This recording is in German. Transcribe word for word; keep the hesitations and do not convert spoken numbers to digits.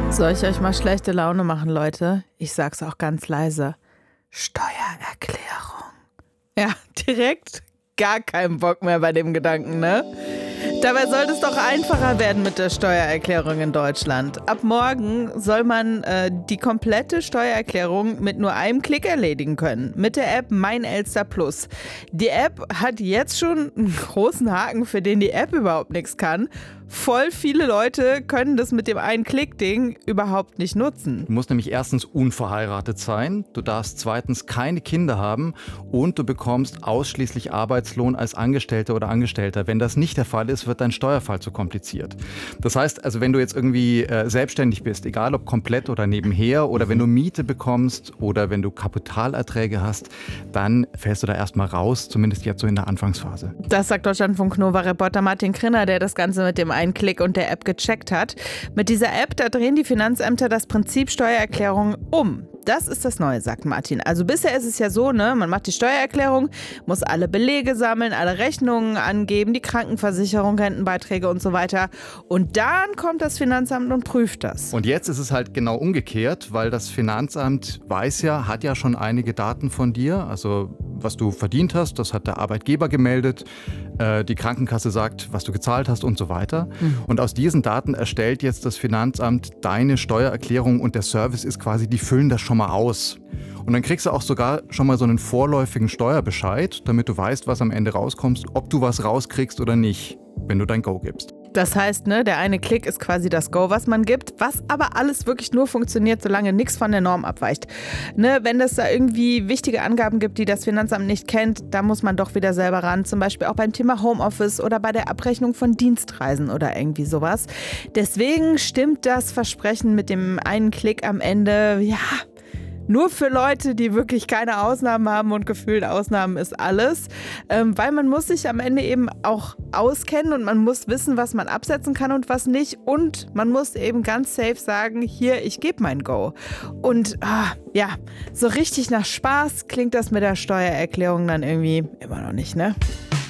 Soll ich euch mal schlechte Laune machen, Leute? Ich sag's auch ganz leise. Steuererklärung. Ja, direkt gar keinen Bock mehr bei dem Gedanken, ne? Dabei sollte es doch einfacher werden mit der Steuererklärung in Deutschland. Ab morgen soll man äh, die komplette Steuererklärung mit nur einem Klick erledigen können. Mit der App Mein Elster Plus. Die App hat jetzt schon einen großen Haken, für den die App überhaupt nichts kann. Voll viele Leute können das mit dem Ein-Klick-Ding überhaupt nicht nutzen. Du musst nämlich erstens unverheiratet sein, du darfst zweitens keine Kinder haben und du bekommst ausschließlich Arbeitslohn als Angestellter oder Angestellter. Wenn das nicht der Fall ist, wird dein Steuerfall zu kompliziert. Das heißt, also wenn du jetzt irgendwie äh, selbstständig bist, egal ob komplett oder nebenher, oder wenn du Miete bekommst oder wenn du Kapitalerträge hast, dann fällst du da erstmal raus, zumindest jetzt so in der Anfangsphase. Das sagt Deutschlandfunk Nova-Reporter Martin Krinner, der das Ganze mit dem Ein Klick und der App gecheckt hat. Mit dieser App, da drehen die Finanzämter das Prinzip Steuererklärung um. Das ist das Neue, sagt Martin. Also bisher ist es ja so, ne, man macht die Steuererklärung, muss alle Belege sammeln, alle Rechnungen angeben, die Krankenversicherung, Rentenbeiträge und so weiter. Und dann kommt das Finanzamt und prüft das. Und jetzt ist es halt genau umgekehrt, weil das Finanzamt weiß ja, hat ja schon einige Daten von dir, also was du verdient hast, das hat der Arbeitgeber gemeldet, äh, die Krankenkasse sagt, was du gezahlt hast und so weiter. Mhm. Und aus diesen Daten erstellt jetzt das Finanzamt deine Steuererklärung und der Service ist quasi, die füllen das schon mal aus. Und dann kriegst du auch sogar schon mal so einen vorläufigen Steuerbescheid, damit du weißt, was am Ende rauskommt, ob du was rauskriegst oder nicht, wenn du dein Go gibst. Das heißt, ne, der eine Klick ist quasi das Go, was man gibt, was aber alles wirklich nur funktioniert, solange nichts von der Norm abweicht. Ne, wenn es da irgendwie wichtige Angaben gibt, die das Finanzamt nicht kennt, da muss man doch wieder selber ran. Zum Beispiel auch beim Thema Homeoffice oder bei der Abrechnung von Dienstreisen oder irgendwie sowas. Deswegen stimmt das Versprechen mit dem einen Klick am Ende, ja, nur für Leute, die wirklich keine Ausnahmen haben und gefühlt Ausnahmen ist alles. Ähm, weil man muss sich am Ende eben auch auskennen und man muss wissen, was man absetzen kann und was nicht. Und man muss eben ganz safe sagen, hier, ich gebe mein Go. Und ah, ja, so richtig nach Spaß klingt das mit der Steuererklärung dann irgendwie immer noch nicht, ne?